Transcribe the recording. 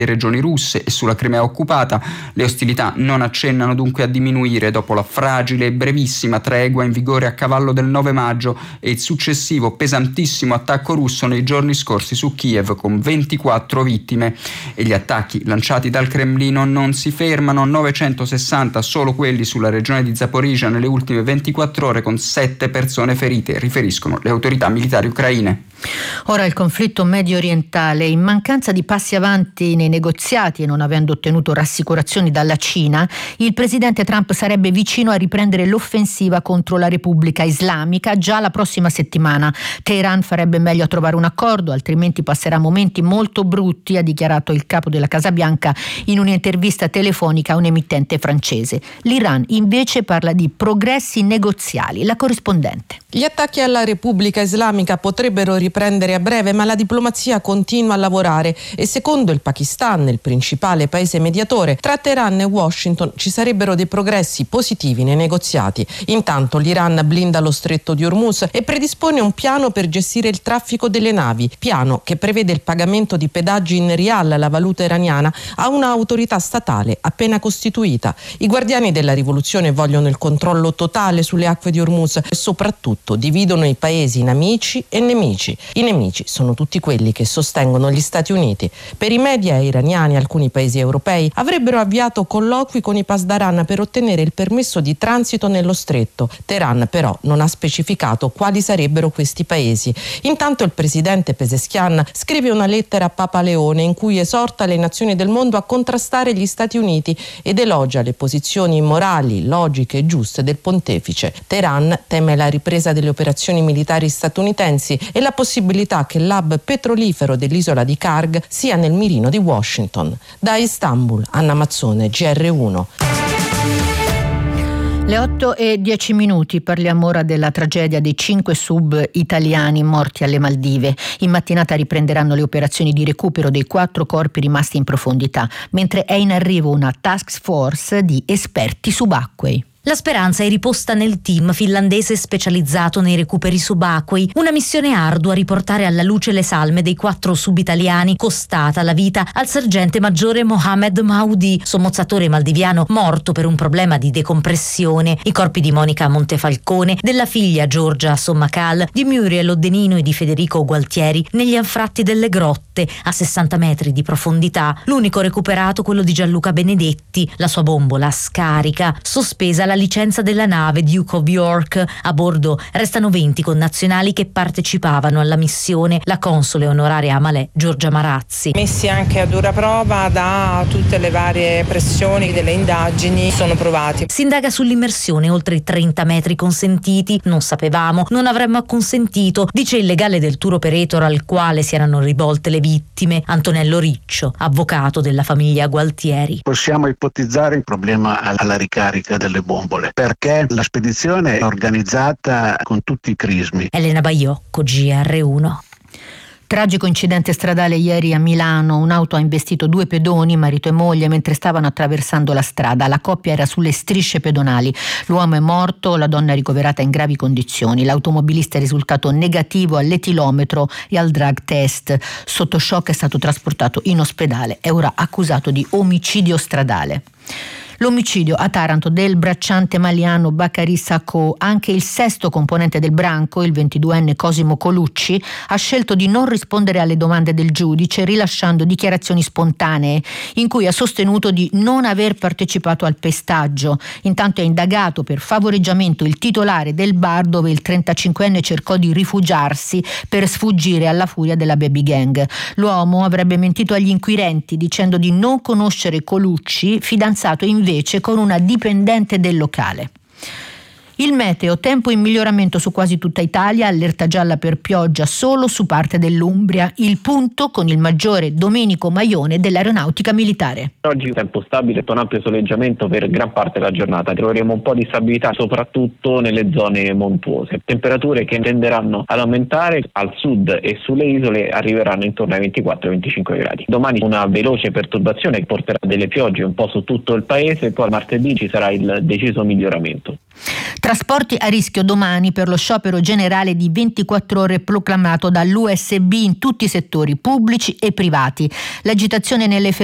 regioni russe e sulla Crimea occupata. Le ostilità non accennano dunque a diminuire dopo la fragile e brevissima tregua in vigore a cavallo del 9 maggio e il successivo pesantissimo attacco russo nei giorni scorsi su Kiev con 24 vittime. E gli attacchi lanciati dal Cremlino non si fermano, 960 solo quelli sulla regione di Zaporizhzhia nelle ultime 24 ore con 7 persone ferite, riferiscono le autorità militari ucraine. Ora il conflitto medio orientale. In mancanza di passi avanti nei negoziati e non avendo ottenuto rassicurazioni dalla Cina, il presidente Trump sarebbe vicino a riprendere l'offensiva contro la Repubblica Islamica già la prossima settimana. Teheran farebbe meglio a trovare un accordo, altrimenti passerà momenti molto brutti, ha dichiarato il capo della Casa Bianca in un'intervista telefonica a un emittente francese. L'Iran invece parla di progressi negoziali. La corrispondente. Gli attacchi alla Repubblica Islamica potrebbero riprendere a breve, ma la diplomazia continua a lavorare e secondo il Pakistan, il principale paese mediatore, tra Teheran e Washington ci sarebbero dei progressi positivi nei negoziati. Intanto l'Iran blinda lo stretto di Hormuz e predispone un piano per gestire il traffico delle navi, piano che prevede il pagamento di pedaggi in rial, la valuta iraniana, a una autorità statale appena costituita. I guardiani della rivoluzione vogliono il controllo totale sulle acque di Hormuz e soprattutto dividono i paesi in amici e nemici. I nemici sono tutti quelli che sostengono gli Stati Uniti. Per i media iraniani alcuni paesi europei avrebbero avviato colloqui con i pasdaran per ottenere il permesso di transito nello stretto. Teheran però non ha specificato quali sarebbero questi paesi. Intanto il presidente Pezeshkian scrive una lettera a Papa Leone in cui esorta le nazioni del mondo a contrastare gli Stati Uniti ed elogia le posizioni morali, logiche e giuste del pontefice. Teheran teme la ripresa delle operazioni militari statunitensi e la possibilità che l'hub petrolifero dell'isola di Karg sia nel mirino di Washington. Da Istanbul, Anna Mazzone, GR1. Le 8:10, parliamo ora della tragedia dei 5 sub italiani morti alle Maldive. In mattinata riprenderanno le operazioni di recupero dei 4 corpi rimasti in profondità, mentre è in arrivo una task force di esperti subacquei. La speranza è riposta nel team finlandese specializzato nei recuperi subacquei, una missione ardua a riportare alla luce le salme dei 4 subitaliani, costata la vita al sergente maggiore Mohamed Maudi, sommozzatore maldiviano morto per un problema di decompressione. I corpi di Monica Montefalcone, della figlia Giorgia Sommacal, di Muriel Oddenino e di Federico Gualtieri negli anfratti delle grotte a 60 metri di profondità. L'unico recuperato quello di Gianluca Benedetti, la sua bombola scarica, sospesa la licenza della nave Duke of York. A bordo restano 20 connazionali che partecipavano alla missione. La console onoraria a Malé, Giorgia Marazzi. Messi anche a dura prova da tutte le varie pressioni delle indagini, sono provati. Si indaga sull'immersione oltre i 30 metri consentiti. Non sapevamo, non avremmo acconsentito, dice il legale del tour operator al quale si erano rivolte le vittime, Antonello Riccio, avvocato della famiglia Gualtieri. Possiamo ipotizzare il problema alla ricarica delle bombole, perché la spedizione è organizzata con tutti i crismi. Elena Baiocco, GR1. Tragico incidente stradale ieri a Milano. Un'auto ha investito 2 pedoni, marito e moglie, mentre stavano attraversando la strada. La coppia era sulle strisce pedonali. L'uomo è morto, la donna è ricoverata in gravi condizioni. L'automobilista è risultato negativo all'etilometro e al drug test. Sotto shock è stato trasportato in ospedale. È ora accusato di omicidio stradale. L'omicidio a Taranto del bracciante maliano Bacari Sacco. Anche il 6º componente del branco, il 22enne Cosimo Colucci, ha scelto di non rispondere alle domande del giudice, rilasciando dichiarazioni spontanee in cui ha sostenuto di non aver partecipato al pestaggio. Intanto è indagato per favoreggiamento il titolare del bar dove il 35enne cercò di rifugiarsi per sfuggire alla furia della baby gang. L'uomo avrebbe mentito agli inquirenti dicendo di non conoscere Colucci, fidanzato invece con una dipendente del locale. Il meteo, tempo in miglioramento su quasi tutta Italia, allerta gialla per pioggia solo su parte dell'Umbria. Il punto con il maggiore Domenico Maione dell'Aeronautica Militare. Oggi tempo stabile, un ampio soleggiamento per gran parte della giornata. Troveremo un po' di stabilità soprattutto nelle zone montuose. Temperature che tenderanno ad aumentare al sud e sulle isole arriveranno intorno ai 24-25 gradi. Domani una veloce perturbazione che porterà delle piogge un po' su tutto il paese, poi martedì ci sarà il deciso miglioramento. Trasporti a rischio domani per lo sciopero generale di 24 ore proclamato dall'USB in tutti i settori pubblici e privati. L'agitazione nelle